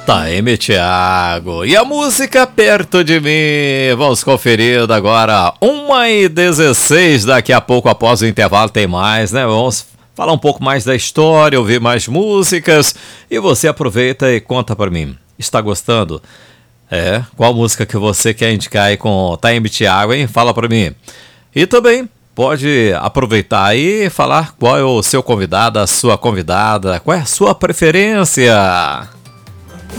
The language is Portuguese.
Taime Thiago. E a música Perto de Mim. Vamos conferindo agora 1h16. Daqui a pouco, após o intervalo, tem mais, né? Vamos falar um pouco mais da história, ouvir mais músicas. E você aproveita e conta pra mim. Está gostando? Qual música que você quer indicar aí com o Taime Thiago, hein? Fala pra mim. E também pode aproveitar aí e falar qual é o seu convidado, a sua convidada, qual é a sua preferência.